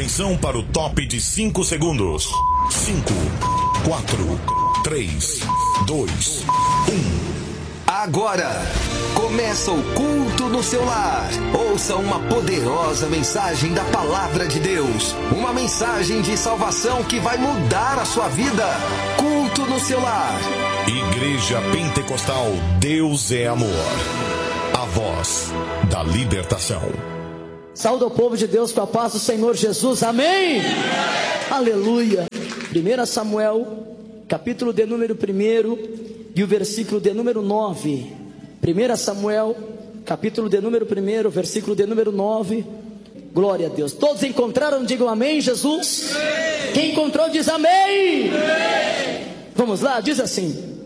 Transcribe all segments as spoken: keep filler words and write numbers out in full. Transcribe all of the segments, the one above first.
Atenção para o top de cinco segundos. cinco, quatro, três, dois, um. Agora começa o culto no seu lar. Ouça uma poderosa mensagem da palavra de Deus. Uma mensagem de salvação que vai mudar a sua vida. Culto no seu lar. Igreja Pentecostal Deus é Amor. A voz da libertação. Saúde ao povo de Deus com a paz do Senhor Jesus. Amém? Amém. Aleluia. primeiro Samuel, capítulo de número um e o versículo de número nove. primeiro Samuel, capítulo de número um, versículo de número nove. Glória a Deus. Todos encontraram? Digam amém, Jesus. Amém. Quem encontrou diz amém. Amém. Vamos lá, diz assim: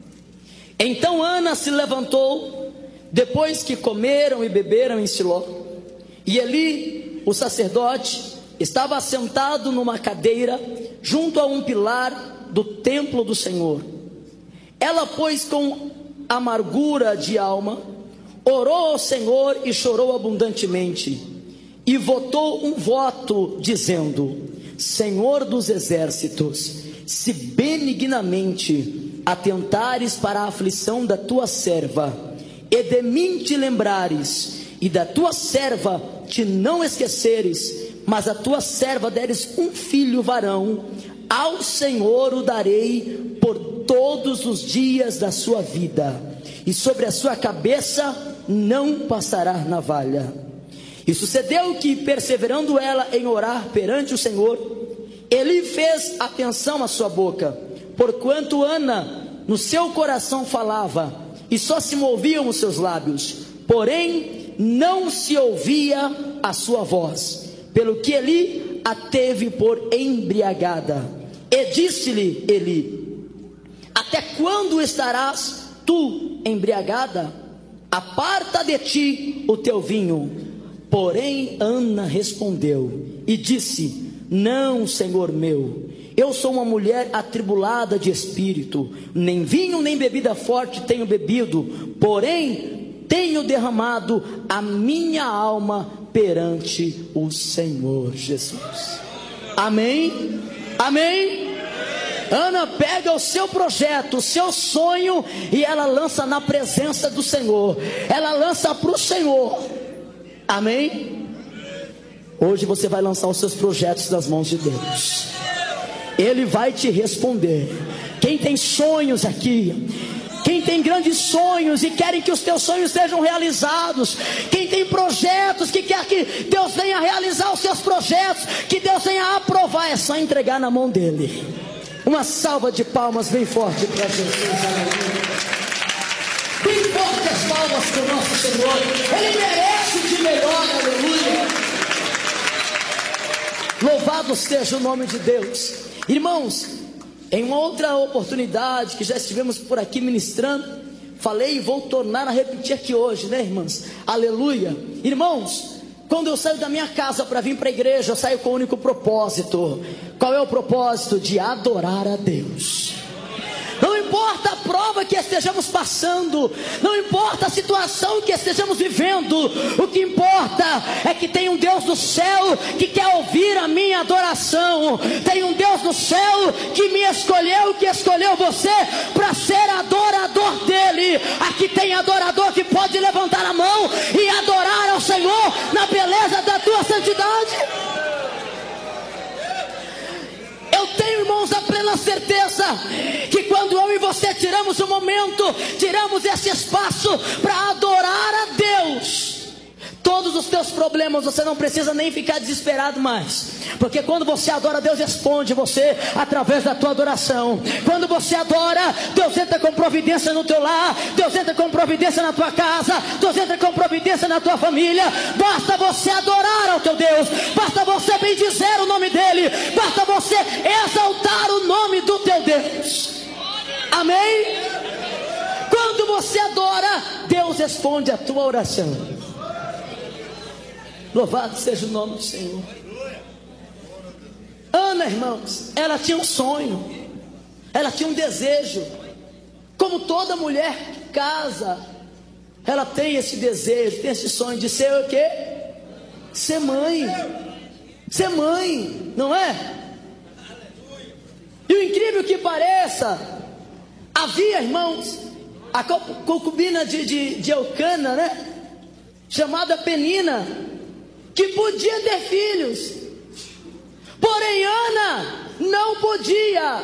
então Ana se levantou, depois que comeram e beberam em Siló, e Eli, o sacerdote, estava assentado numa cadeira, junto a um pilar do templo do Senhor. Ela, pois, com amargura de alma, orou ao Senhor e chorou abundantemente, e votou um voto, dizendo: Senhor dos exércitos, se benignamente atentares para a aflição da tua serva, e de mim te lembrares, e da tua serva te não esqueceres, mas a tua serva deres um filho varão, ao Senhor o darei por todos os dias da sua vida, e sobre a sua cabeça não passará navalha. E sucedeu que, perseverando ela em orar perante o Senhor, Eli fez atenção à sua boca, porquanto Ana no seu coração falava, e só se moviam os seus lábios, porém não se ouvia a sua voz, pelo que Eli a teve por embriagada. E disse-lhe Eli: até quando estarás tu embriagada? Aparta de ti o teu vinho. Porém Ana respondeu e disse: não, Senhor meu, eu sou uma mulher atribulada de espírito, nem vinho nem bebida forte tenho bebido, porém tenho derramado a minha alma perante o Senhor Jesus. Amém? Amém? Ana pega o seu projeto, o seu sonho, e ela lança na presença do Senhor. Ela lança para o Senhor. Amém? Hoje você vai lançar os seus projetos nas mãos de Deus. Ele vai te responder. Quem tem sonhos aqui, quem tem grandes sonhos e querem que os teus sonhos sejam realizados, quem tem projetos que quer que Deus venha realizar os seus projetos, que Deus venha aprovar, é só entregar na mão dele. Uma salva de palmas bem forte para Jesus. Bem forte as palmas para o nosso Senhor. Ele merece de melhor. Aleluia. Louvado seja o nome de Deus. Irmãos, em uma outra oportunidade que já estivemos por aqui ministrando, falei e vou tornar a repetir aqui hoje, né, irmãs? Aleluia. Irmãos, quando eu saio da minha casa para vir para a igreja, eu saio com o único propósito. Qual é o propósito? De adorar a Deus. Não importa a prova que estejamos passando, não importa a situação que estejamos vivendo, o que importa é que tem um Deus do céu que quer ouvir a minha adoração. Tem um Deus do céu que me escolheu, que escolheu você para ser adorador dele. Aqui tem adorador que pode levantar a mão e adorar ao Senhor na beleza da tua santidade. Eu tenho, irmãos, a plena certeza que quando eu e você tiramos um momento, tiramos esse espaço para adorar a Deus, todos os teus problemas, você não precisa nem ficar desesperado mais, porque quando você adora, Deus responde você através da tua adoração. Quando você adora, Deus entra com providência no teu lar, Deus entra com providência na tua casa, Deus entra com providência na tua família. Basta você adorar ao teu Deus, basta você bendizer o nome dele, basta você exaltar o nome do teu Deus. Amém? Quando você adora, Deus responde a tua oração. Louvado seja o nome do Senhor. Ana, irmãos, ela tinha um sonho, ela tinha um desejo. Como toda mulher que casa, ela tem esse desejo, tem esse sonho de ser o quê? Ser mãe. ser mãe, não é? E o incrível que pareça, havia, irmãos, a concubina de, de, de Eucana, né? Chamada Penina, que podia ter filhos, porém Ana não podia.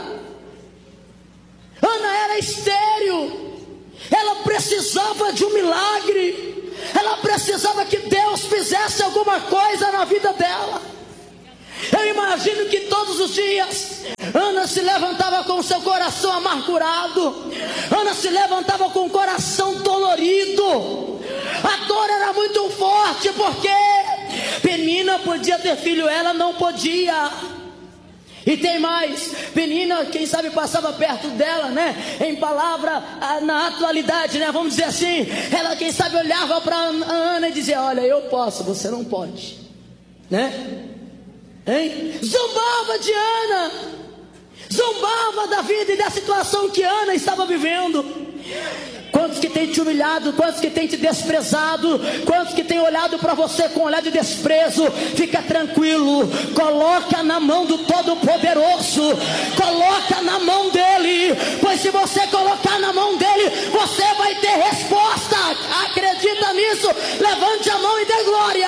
Ana era estéril, ela precisava de um milagre, ela precisava que Deus fizesse alguma coisa na vida dela. Eu imagino que todos os dias Ana se levantava com o seu coração amargurado, Ana se levantava com o coração dolorido. A dor era muito forte, porque Penina podia ter filho, ela não podia. E tem mais, Penina, quem sabe passava perto dela, né? Em palavra, na atualidade, né? Vamos dizer assim, ela quem sabe olhava para Ana e dizia: olha, eu posso, você não pode, né? Hein? Zombava de Ana, zombava da vida e da situação que Ana estava vivendo. Quantos que tem te humilhado, quantos que tem te desprezado, quantos que tem olhado para você com um olhar de desprezo? Fica tranquilo, coloca na mão do Todo-Poderoso, coloca na mão dele, pois se você colocar na mão dele, você vai ter resposta. Acredita nisso? Levante a mão e dê glória.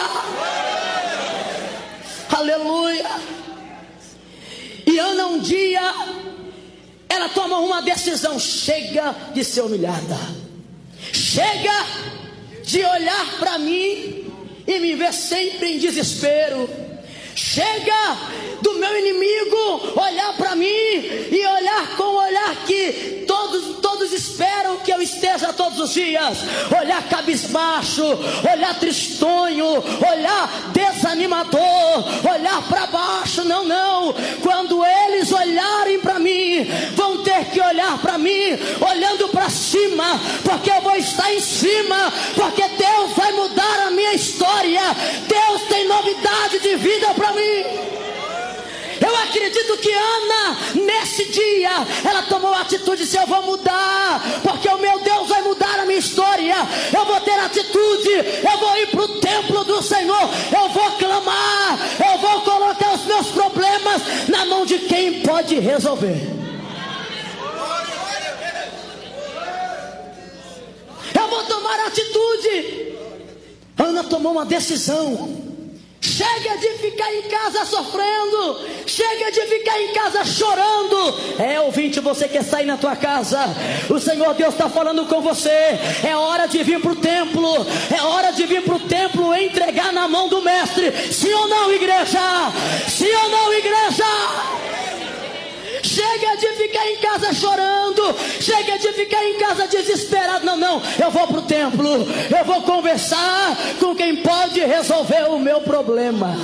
Aleluia. E Ana um dia, ela toma uma decisão: chega de ser humilhada, chega de olhar para mim e me ver sempre em desespero, chega do meu inimigo olhar para mim e olhar com o olhar que todos, todos esperam que eu esteja todos os dias, olhar cabisbaixo, olhar tristonho, olhar desanimador, olhar para baixo. Não, não, quando eles olharem para mim, vão ter que olhar para mim olhando para cima, porque eu vou estar em cima, porque Deus vai mudar a minha história, Deus tem novidade de vida para mim. Eu acredito que Ana, nesse dia, ela tomou a atitude de: eu vou mudar, porque o meu Deus vai mudar a minha história. Eu vou ter atitude, eu vou ir para o templo do Senhor, eu vou clamar, eu vou colocar os meus problemas na mão de quem pode resolver. Eu vou tomar atitude. Ana tomou uma decisão. Chega de ficar em casa sofrendo, chega de ficar em casa chorando. É, ouvinte, você quer sair na tua casa, o Senhor Deus está falando com você. É hora de vir para o templo, é hora de vir para o templo e entregar na mão do mestre. Sim ou não, igreja? Sim ou não, igreja? Chega de ficar em casa chorando, chega de ficar em casa desesperado. Não, não, eu vou para o templo, eu vou conversar com quem pode resolver o meu problema.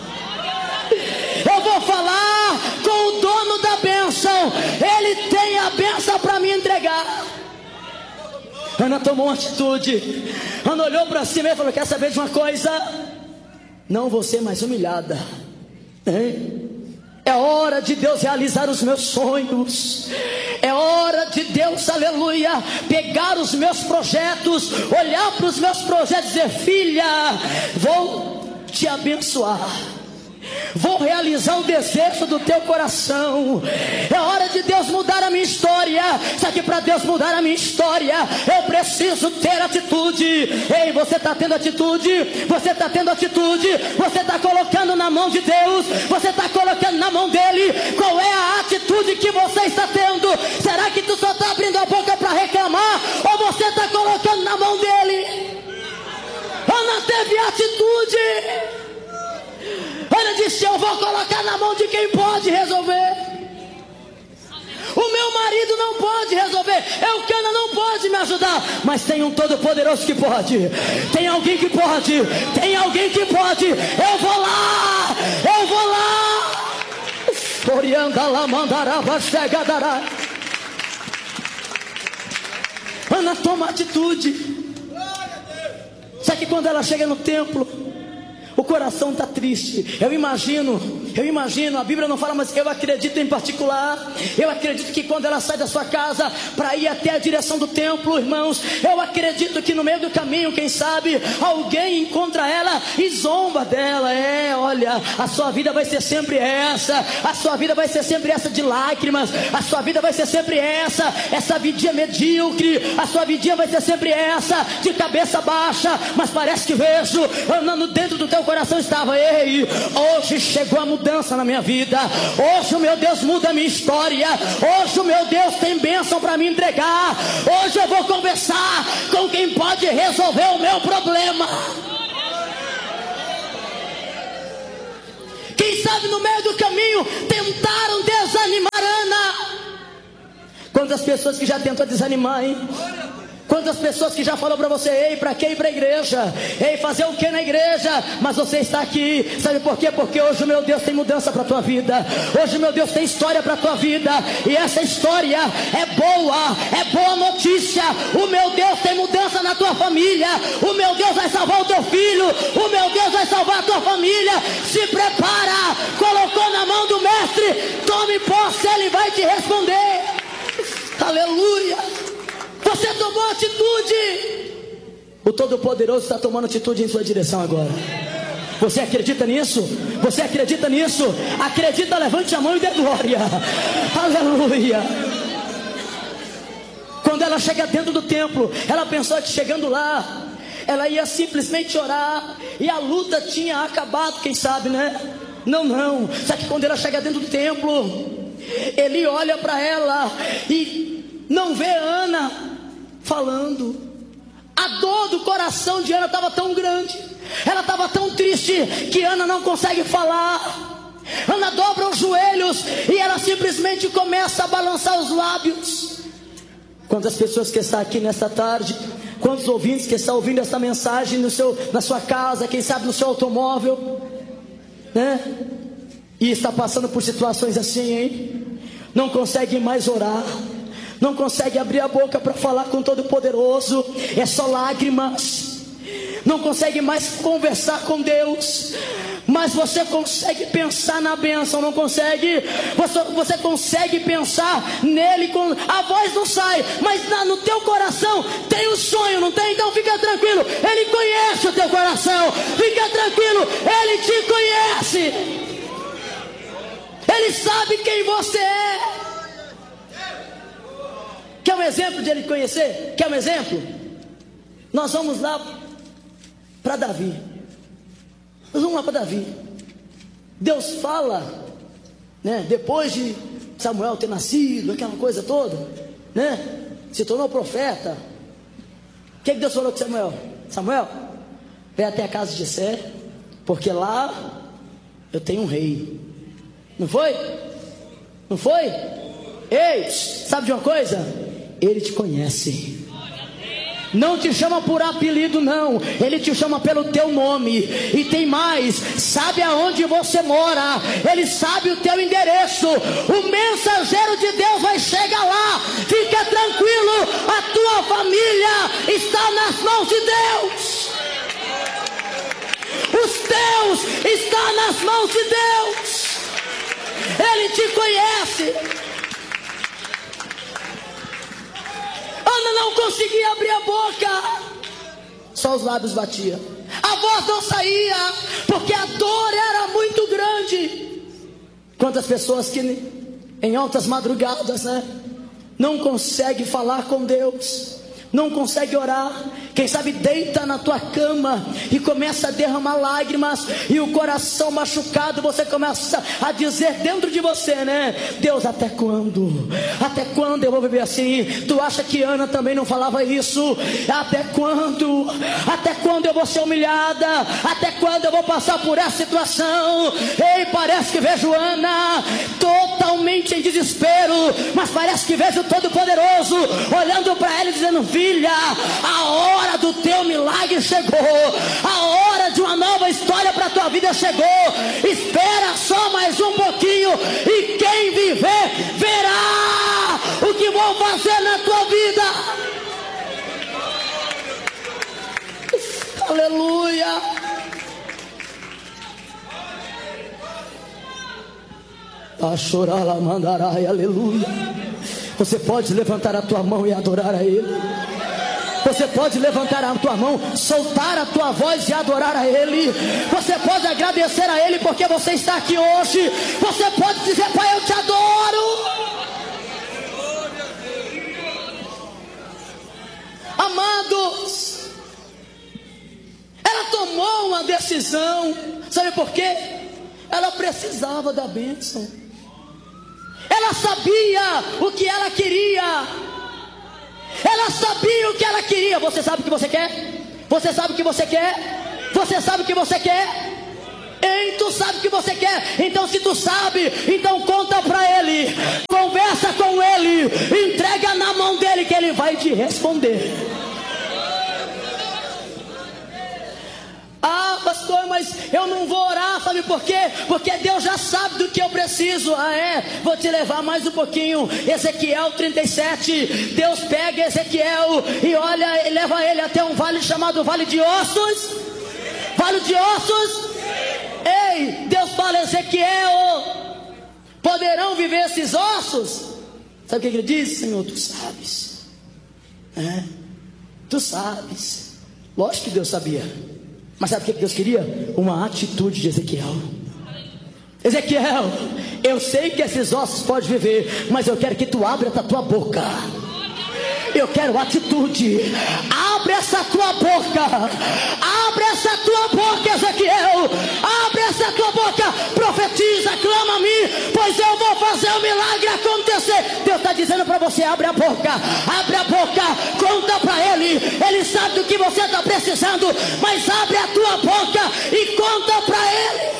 Eu vou falar com o dono da bênção, ele tem a bênção para me entregar. Ana tomou uma atitude. Ana olhou para cima e falou: quer saber de uma coisa? Não vou ser mais humilhada, hein? É hora de Deus realizar os meus sonhos. É hora de Deus, aleluia, pegar os meus projetos, olhar para os meus projetos e dizer: filha, vou te abençoar, vou realizar o desejo do teu coração. É hora de Deus mudar a minha história. Só que para Deus mudar a minha história, eu preciso ter atitude. Ei, você está tendo atitude? Você está tendo atitude? Você está colocando na mão de Deus? Você está colocando na mão dele? Qual é a atitude que você está tendo? Será que tu só está abrindo a boca para reclamar, ou você está colocando na mão dele? Ana teve atitude. Ana disse: eu vou colocar na mão de quem pode resolver. O meu marido não pode resolver, Eucana não pode me ajudar, mas tem um Todo-Poderoso que pode. Tem alguém que pode, tem alguém que pode. Eu vou lá, eu vou lá. Orianda lá mandarava chegadará. Ana toma atitude. Só que quando ela chega no templo, o coração está triste. Eu imagino Eu imagino, a Bíblia não fala, mas eu acredito em particular. Eu acredito que quando ela sai da sua casa para ir até a direção do templo, irmãos, eu acredito que no meio do caminho, quem sabe, alguém encontra ela e zomba dela. É, olha, a sua vida vai ser sempre essa. A sua vida vai ser sempre essa de lágrimas. A sua vida vai ser sempre essa, essa vidinha medíocre. A sua vidinha vai ser sempre essa, de cabeça baixa. Mas parece que vejo, andando dentro do teu coração estava: ei, hoje chegou a mudança na minha vida. Hoje o meu Deus muda a minha história. Hoje o meu Deus tem bênção para me entregar. Hoje eu vou conversar com quem pode resolver o meu problema. Quem sabe no meio do caminho tentaram desanimar Ana. Quantas pessoas que já tentou desanimar, hein? Quantas pessoas que já falou para você: ei, para que ir para a igreja? Ei, fazer o que na igreja? Mas você está aqui, sabe por quê? Porque hoje o meu Deus tem mudança para a tua vida. Hoje o meu Deus tem história para a tua vida. E essa história é boa, é boa notícia. O meu Deus tem mudança na tua família. O meu Deus vai salvar o teu filho. O meu Deus vai salvar a tua família. Se prepara, colocou na mão do mestre, tome posse, ele vai te responder. Aleluia. Você tomou atitude. O Todo-Poderoso está tomando atitude em sua direção agora. Você acredita nisso? Você acredita nisso? Acredita, levante a mão e dê glória. Aleluia. Quando ela chega dentro do templo, ela pensou que chegando lá, ela ia simplesmente orar e a luta tinha acabado, quem sabe, né? Não, não. Só que quando ela chega dentro do templo, ele olha para ela e não vê Ana falando. A dor do coração de Ana estava tão grande, ela estava tão triste, que Ana não consegue falar. Ana dobra os joelhos e ela simplesmente começa a balançar os lábios. Quantas pessoas que estão aqui nesta tarde, quantos ouvintes que estão ouvindo essa mensagem no seu, na sua casa, quem sabe no seu automóvel, né? E está passando por situações assim, hein? Não consegue mais orar, não consegue abrir a boca para falar com o Todo-Poderoso, é só lágrimas. Não consegue mais conversar com Deus, mas você consegue pensar na bênção, não consegue? Você, você consegue pensar nele, com, a voz não sai, mas na, no teu coração tem um sonho, não tem? Então fica tranquilo, ele conhece o teu coração, fica tranquilo, ele te conhece, ele sabe quem você é. Quer um exemplo de ele conhecer? Quer um exemplo? Nós vamos lá para Davi. Nós vamos lá para Davi. Deus fala, né? Depois de Samuel ter nascido, aquela coisa toda, né? Se tornou profeta. O que, que Deus falou com Samuel? Samuel, vem até a casa de Jessé, porque lá eu tenho um rei. Não foi? Não foi? Ei, sabe de uma coisa? Ele te conhece. Não te chama por apelido, não. Ele te chama pelo teu nome. E tem mais, sabe aonde você mora. Ele sabe o teu endereço. O mensageiro de Deus vai chegar lá. Fica tranquilo, a tua família está nas mãos de Deus. Os teus estão nas mãos de Deus. Ele te conhece. Ana não conseguia abrir a boca, só os lábios batiam, a voz não saía, porque a dor era muito grande. Quantas pessoas que em altas madrugadas, né, não consegue falar com Deus, não consegue orar. Quem sabe deita na tua cama e começa a derramar lágrimas, e o coração machucado, você começa a dizer dentro de você, né? Deus, até quando? Até quando eu vou viver assim? Tu acha que Ana também não falava isso? Até quando? Até quando eu vou ser humilhada? Até quando eu vou passar por essa situação? Ei, parece que vejo Ana totalmente em desespero, mas parece que vejo o Todo-Poderoso olhando para ela e dizendo: filha, a hora do teu milagre chegou, a hora de uma nova história para a tua vida chegou. Espera só mais um pouquinho, e quem viver verá o que vou fazer na tua vida. Aleluia. A chorar lá mandarai, aleluia. Você pode levantar a tua mão e adorar a Ele. Você pode levantar a tua mão, soltar a tua voz e adorar a Ele. Você pode agradecer a Ele porque você está aqui hoje. Você pode dizer: Pai, eu te adoro. Amados, ela tomou uma decisão. Sabe por quê? Ela precisava da bênção. Ela sabia o que ela queria. Ela sabia o que ela queria. Você sabe o que você quer? Você sabe o que você quer? Você sabe o que você quer? Ei, tu sabe o que você quer? Então se tu sabe, então conta para Ele. Conversa com Ele. Entrega na mão dEle que Ele vai te responder. Ah, pastor, mas eu não vou orar, sabe por quê? Porque Deus já sabe do que eu preciso. Ah, é? Vou te levar mais um pouquinho. Ezequiel trinta e sete. Deus pega Ezequiel e olha, e leva ele até um vale chamado Vale de Ossos. Vale de Ossos. Ei, Deus fala: Ezequiel, poderão viver esses ossos? Sabe o que ele diz? Senhor, tu sabes. É, tu sabes. Lógico que Deus sabia. Mas sabe o que Deus queria? Uma atitude de Ezequiel. Ezequiel, eu sei que esses ossos podem viver, mas eu quero que tu abra a tua boca. Eu quero atitude. Abre essa tua boca. Abre essa tua boca, Ezequiel. Abre essa tua boca. Profetiza, clama a mim, pois eu vou fazer o milagre acontecer. Deus está dizendo para você: abre a boca. Abre a boca. Conta para Ele. Ele sabe do que você está precisando. Mas abre a tua boca e conta para Ele.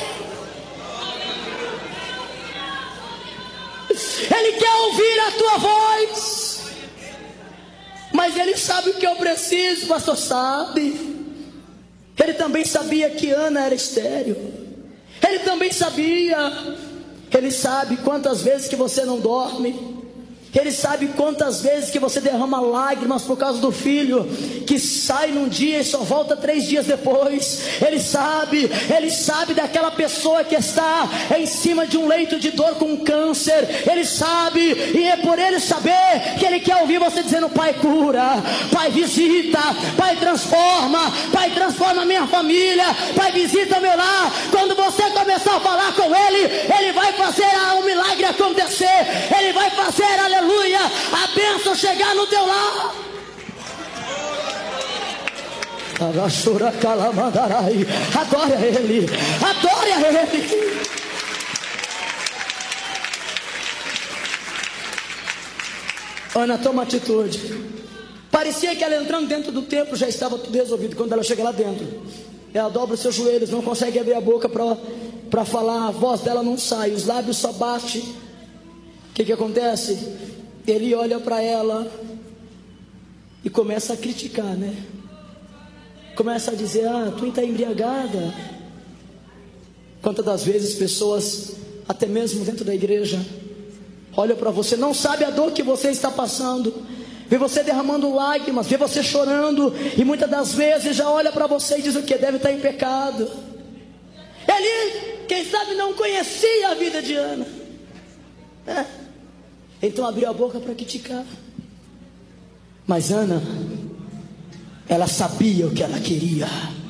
Ele quer ouvir a tua voz. Mas Ele sabe o que eu preciso, pastor, sabe. Ele também sabia que Ana era estéril. Ele também sabia. Ele sabe quantas vezes que você não dorme. Ele sabe quantas vezes que você derrama lágrimas por causa do filho que sai num dia e só volta três dias depois. Ele sabe, ele sabe daquela pessoa que está em cima de um leito de dor com câncer. Ele sabe, e é por ele saber que ele quer ouvir você dizendo: Pai, cura, Pai, visita, Pai, transforma, Pai, transforma minha família, Pai, visita meu lar. Quando você começar a falar com Ele, Ele vai fazer o milagre acontecer. Ele vai fazer, aleluia, a bênção chegar no teu lar. Adore a Ele. Adore a Ele. Ana toma atitude. Parecia que ela entrando dentro do templo já estava tudo resolvido. Quando ela chega lá dentro, ela dobra os seus joelhos, não consegue abrir a boca para falar. A voz dela não sai, os lábios só batem. O que que acontece? Ele olha para ela e começa a criticar, né? Começa a dizer: ah, tu está embriagada. Quantas das vezes pessoas, até mesmo dentro da igreja, olham para você, não sabe a dor que você está passando, vê você derramando lágrimas, vê você chorando, e muitas das vezes já olha para você e diz o que? Deve estar em pecado. Ele, quem sabe, não conhecia a vida de Ana, é. Então abriu a boca para criticar. Mas Ana, ela sabia o que ela queria.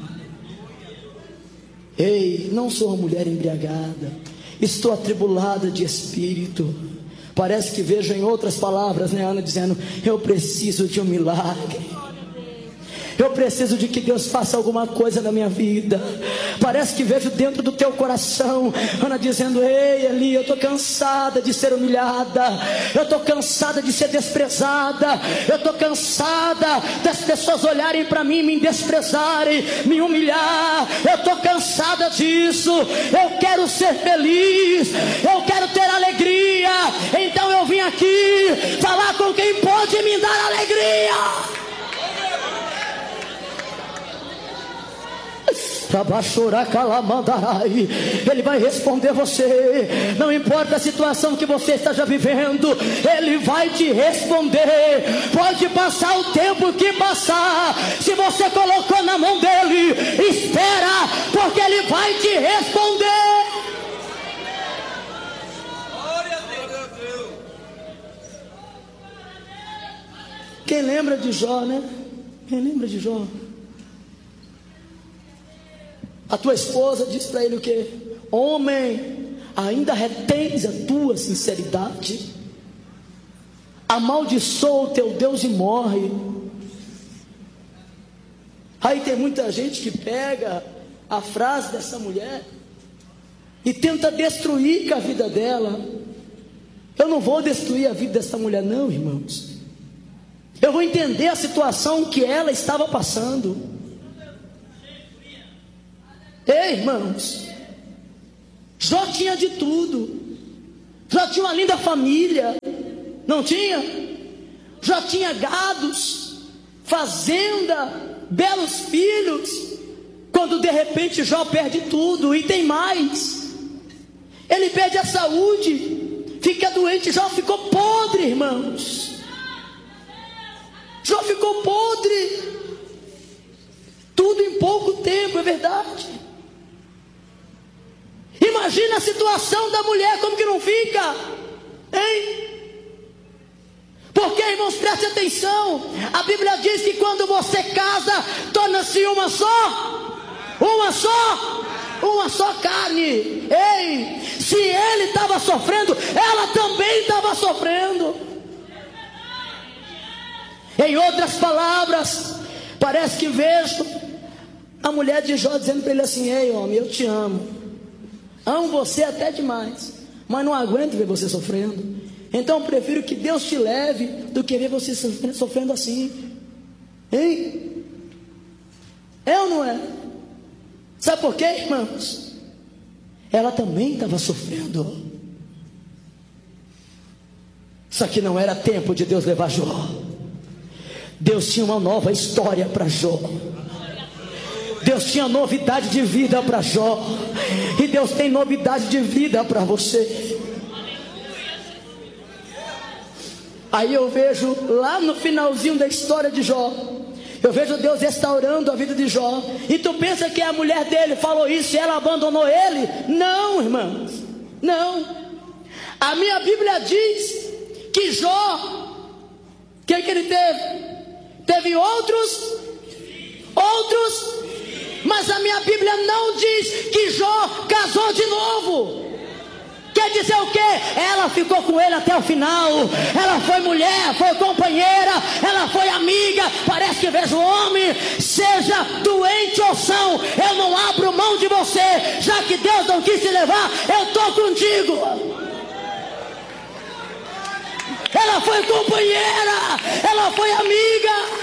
Ei, não sou uma mulher embriagada, estou atribulada de espírito. Parece que vejo em outras palavras, né, Ana dizendo: eu preciso de um milagre. Eu preciso de que Deus faça alguma coisa na minha vida. Parece que vejo dentro do teu coração Ana dizendo: ei, Eli, eu estou cansada de ser humilhada, eu estou cansada de ser desprezada, eu estou cansada das pessoas olharem para mim, me desprezarem, me humilhar. Eu estou cansada disso. Eu quero ser feliz, eu quero ter alegria. Então eu vim aqui falar com quem pode me dar alegria. Ele vai responder você. Não importa a situação que você esteja vivendo, Ele vai te responder. Pode passar o tempo que passar, se você colocou na mão dEle, espera, porque Ele vai te responder. lembra de Jó, né? Quem lembra de Jó? A tua esposa diz para ele o quê? Homem, ainda retens a tua sinceridade? Amaldiçoa o teu Deus e morre. Aí tem muita gente que pega a frase dessa mulher e tenta destruir com a vida dela. Eu não vou destruir a vida dessa mulher não, irmãos. Eu vou entender a situação que ela estava passando. Ei, irmãos, Jó tinha de tudo. Jó tinha uma linda família, não tinha? Jó tinha gados, fazenda, belos filhos. Quando de repente Jó perde tudo, e tem mais, ele perde a saúde, fica doente. Jó ficou podre, irmãos. Jó ficou podre, tudo em pouco tempo, é verdade. Imagina a situação da mulher, como que não fica, hein? Porque, irmãos, preste atenção, a Bíblia diz que quando você casa, torna-se uma só, uma só, uma só carne. Ei, se ele estava sofrendo, ela também estava sofrendo. Em outras palavras, parece que vejo a mulher de Jó dizendo para ele assim: ei, homem, eu te amo, amo você até demais, mas não aguento ver você sofrendo. Então eu prefiro que Deus te leve do que ver você sofrendo assim. Hein? É ou não é? Sabe por quê, irmãos? Ela também estava sofrendo. Só que não era tempo de Deus levar Jó. Deus tinha uma nova história para Jó. Deus tinha novidade de vida para Jó. E Deus tem novidade de vida para você. Aí eu vejo lá no finalzinho da história de Jó, eu vejo Deus restaurando a vida de Jó. E tu pensa que a mulher dele falou isso e ela abandonou ele? Não, irmãos, não. A minha Bíblia diz que Jó, o que, que ele teve? Teve outros, outros, mas a minha Bíblia não diz que Jó casou de novo. Quer dizer o quê? Ela ficou com ele até o final. Ela foi mulher, foi companheira, ela foi amiga. Parece que vejo homem, seja doente ou são, eu não abro mão de você. Já que Deus não quis te levar, eu estou contigo. Ela foi companheira, ela foi amiga.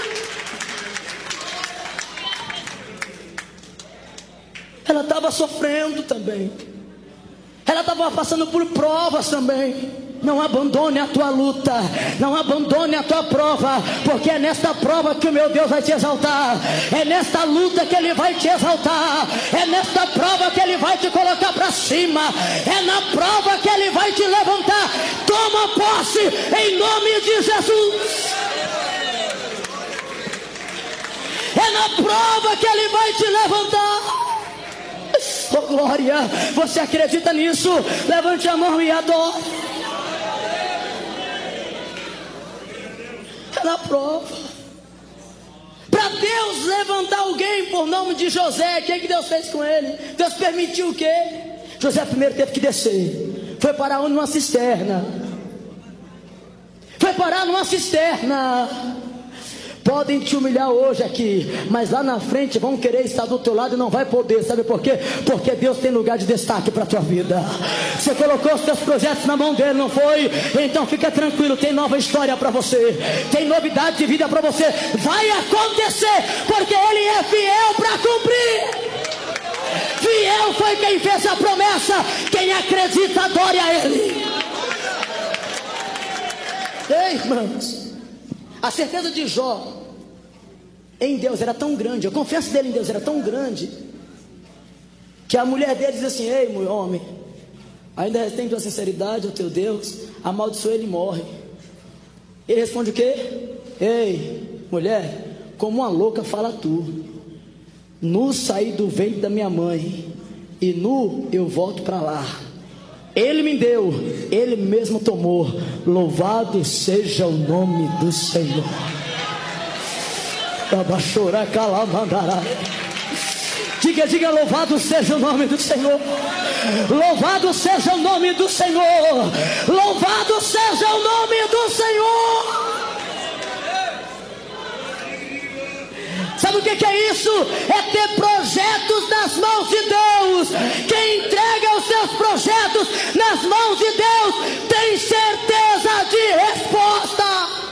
Ela estava sofrendo também. Ela estava passando por provas também. Não abandone a tua luta, não abandone a tua prova, porque é nesta prova que o meu Deus vai te exaltar. É nesta luta que Ele vai te exaltar. É nesta prova que Ele vai te colocar para cima. É na prova que Ele vai te levantar. Toma posse em nome de Jesus. É na prova que Ele vai te levantar. Oh glória, você acredita nisso? Levante a mão e adore. É na prova. Para Deus levantar alguém por nome de José, o que, que Deus fez com ele? Deus permitiu o quê? José primeiro teve que descer. Foi parar onde? Numa cisterna. Foi parar numa cisterna. Podem te humilhar hoje aqui, mas lá na frente vão querer estar do teu lado e não vai poder. Sabe por quê? Porque Deus tem lugar de destaque para a tua vida. Você colocou os teus projetos na mão dele, não foi? Então fica tranquilo, tem nova história para você, tem novidade de vida para você. Vai acontecer, porque Ele é fiel para cumprir. Fiel foi quem fez a promessa. Quem acredita, adore a Ele. Ei, irmãos, a certeza de Jó em Deus era tão grande, a confiança dele em Deus era tão grande, que a mulher dele diz assim: ei, meu homem, ainda retém tua sinceridade ao teu Deus, amaldiçoa ele e morre. Ele responde o quê? Ei, mulher, como uma louca fala tu. Nu saí do ventre da minha mãe, e nu eu volto para lá. Ele me deu, Ele mesmo tomou. Louvado seja o nome do Senhor. Abaixora calamandará. Diga, diga, louvado seja o nome do Senhor. Louvado seja o nome do Senhor. Louvado seja o nome do Senhor. Sabe o que é isso? É ter projetos nas mãos de Deus. Quem entrega os seus projetos nas mãos de Deus tem certeza de resposta.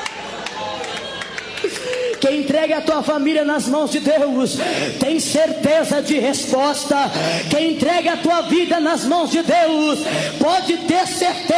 Quem entrega a tua família nas mãos de Deus tem certeza de resposta. Quem entrega a tua vida nas mãos de Deus pode ter certeza